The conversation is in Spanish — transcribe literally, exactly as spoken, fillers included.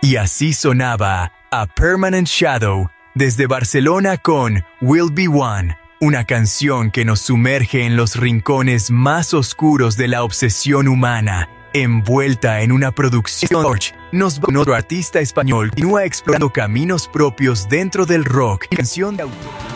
Y así sonaba A Permanent Shadow desde Barcelona con Will Be One, una canción que nos sumerge en los rincones más oscuros de la obsesión humana, envuelta en una producción. George nos va otro artista español continúa explorando caminos propios dentro del rock. Canción de autor.